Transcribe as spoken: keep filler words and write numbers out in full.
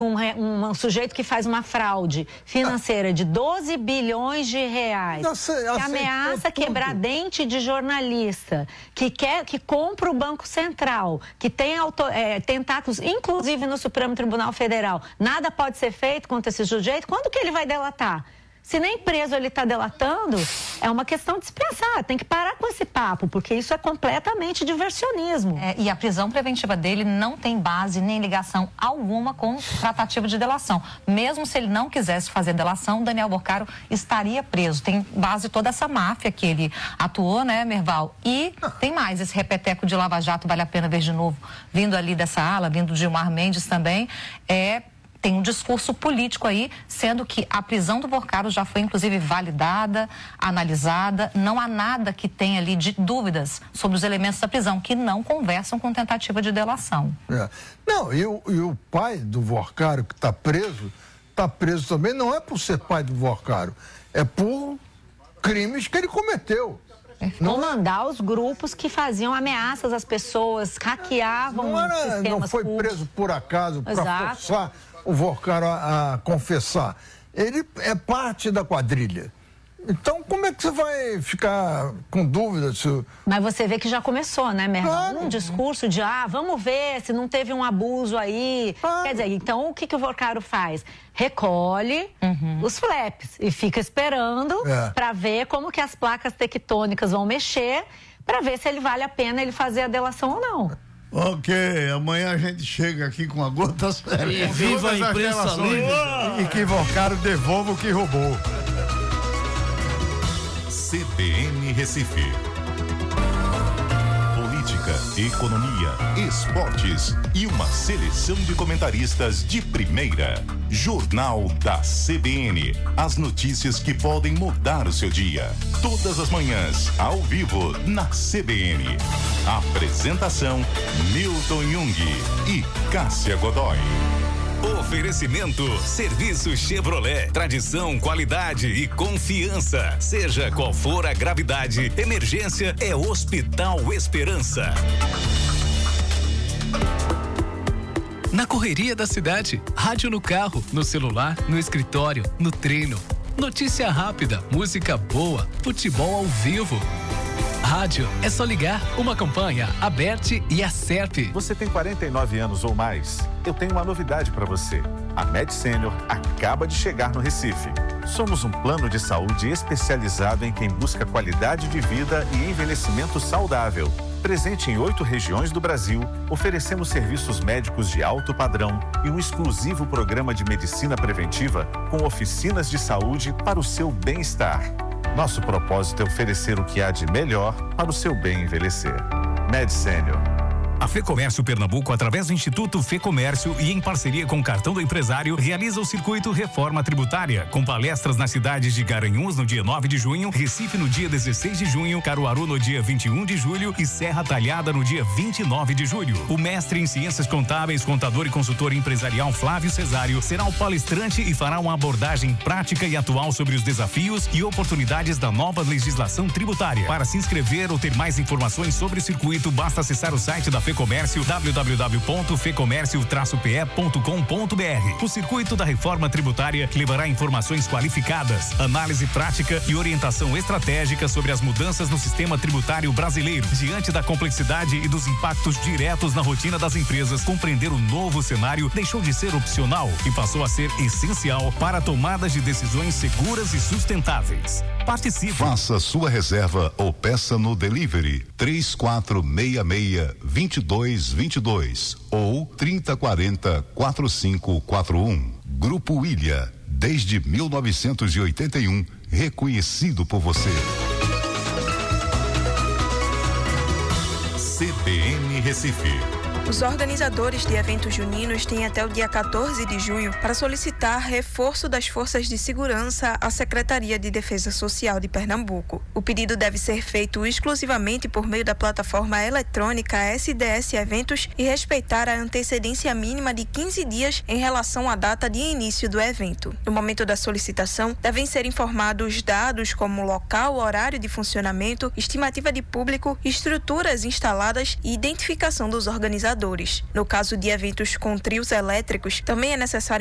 Um, um, um sujeito que faz uma fraude financeira de doze bilhões de reais, Nossa, que ameaça quebrar dente de jornalista, que quer que compra o Banco Central, que tem auto, é, tentáculos, inclusive no Supremo Tribunal Federal. Nada pode ser feito contra esse sujeito. Quando que ele vai delatar? Se nem preso ele está delatando, é uma questão de se pensar. Tem que parar com esse papo, porque isso é completamente diversionismo. É, e a prisão preventiva dele não tem base nem ligação alguma com tratativa de delação. Mesmo se ele não quisesse fazer delação, Daniel Boccaro estaria preso. Tem base toda essa máfia que ele atuou, né, Merval? E tem mais, esse repeteco de Lava Jato, vale a pena ver de novo, vindo ali dessa ala, vindo de Gilmar Mendes também, é... Tem um discurso político aí, sendo que a prisão do Boccaro já foi, inclusive, validada, analisada. Não há nada que tenha ali de dúvidas sobre os elementos da prisão, que não conversam com tentativa de delação. É. Não, e o, e o pai do Boccaro, que está preso, está preso também, não é por ser pai do Boccaro, é por crimes que ele cometeu. Comandar os grupos que faziam ameaças às pessoas, hackeavam não era, sistemas não foi públicos. preso por acaso para Exato. forçar o Boccaro a, a confessar. Ele é parte da quadrilha. Então, como é que você vai ficar com dúvida se... Mas você vê que já começou, né, Merval? Claro. Um discurso de, ah, vamos ver se não teve um abuso aí. Claro. Quer dizer, então o que, que o Boccaro faz? Recolhe uhum. os flaps e fica esperando É. para ver como que as placas tectônicas vão mexer, para ver se ele vale a pena ele fazer a delação ou não. Ok, amanhã a gente chega aqui com a gota séria. E viva a imprensa livre. E que Boccaro devolva o que roubou. C B N Recife. Política, economia, esportes e uma seleção de comentaristas de primeira. Jornal da C B N. As notícias que podem mudar o seu dia. Todas as manhãs, ao vivo, na C B N. Apresentação: Milton Jung e Cássia Godoy. Oferecimento Serviço Chevrolet, tradição, qualidade e confiança. Seja qual for a gravidade, emergência é Hospital Esperança. Na correria da cidade, rádio no carro, no celular, no escritório, no treino. Notícia rápida, música boa, futebol ao vivo. Rádio é só ligar. Uma campanha, Aberte e Acerpe. Você tem quarenta e nove anos ou mais? Eu tenho uma novidade para você. A Med Senior acaba de chegar no Recife. Somos um plano de saúde especializado em quem busca qualidade de vida e envelhecimento saudável. Presente em oito regiões do Brasil, oferecemos serviços médicos de alto padrão e um exclusivo programa de medicina preventiva com oficinas de saúde para o seu bem-estar. Nosso propósito é oferecer o que há de melhor para o seu bem envelhecer. Med Senior. A Fecomércio Pernambuco, através do Instituto Fecomércio e em parceria com o Cartão do Empresário, realiza o circuito Reforma Tributária, com palestras nas cidades de Garanhuns no dia nove de junho, Recife no dia dezesseis de junho, Caruaru no dia vinte e um de julho e Serra Talhada no dia vinte e nove de julho. O mestre em Ciências Contábeis, contador e consultor empresarial Flávio Cesário será o palestrante e fará uma abordagem prática e atual sobre os desafios e oportunidades da nova legislação tributária. Para se inscrever ou ter mais informações sobre o circuito, basta acessar o site da Fecomércio, w w w ponto fecomércio traço p e ponto com ponto b r. O circuito da reforma tributária levará informações qualificadas, análise prática e orientação estratégica sobre as mudanças no sistema tributário brasileiro. Diante da complexidade e dos impactos diretos na rotina das empresas, compreender o novo cenário deixou de ser opcional e passou a ser essencial para tomadas de decisões seguras e sustentáveis. Participe. Faça sua reserva ou peça no delivery três quatro seis seis, vinte e dois vinte e dois ou trinta quarenta, quarenta e cinco quarenta e um. Grupo Ilha, desde mil novecentos e oitenta e um, reconhecido por você. C B N Recife. Os organizadores de eventos juninos têm até o dia quatorze de junho para solicitar reforço das forças de segurança à Secretaria de Defesa Social de Pernambuco. O pedido deve ser feito exclusivamente por meio da plataforma eletrônica S D S Eventos e respeitar a antecedência mínima de quinze dias em relação à data de início do evento. No momento da solicitação, devem ser informados dados como local, horário de funcionamento, estimativa de público, estruturas instaladas e identificação dos organizadores. organizadores. No caso de eventos com trios elétricos, também é necessário